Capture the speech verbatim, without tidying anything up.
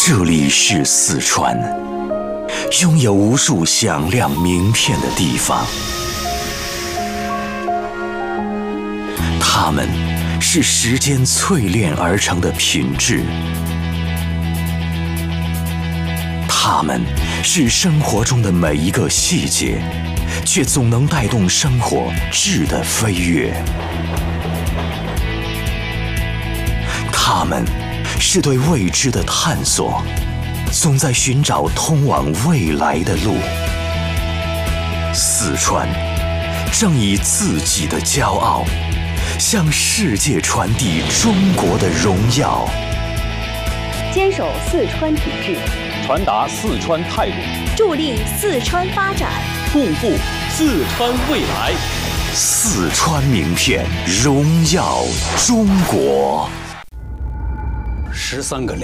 这里是四川，拥有无数响亮名片的地方。它们是时间淬炼而成的品质，它们是生活中的每一个细节，却总能带动生活质的飞跃。它们是对未知的探索，总在寻找通往未来的路。四川正以自己的骄傲，向世界传递中国的荣耀。 坚守四川品质， 传达四川态度， 助力四川发展， 共赴四川未来。 四川名片，荣耀中国。 十三个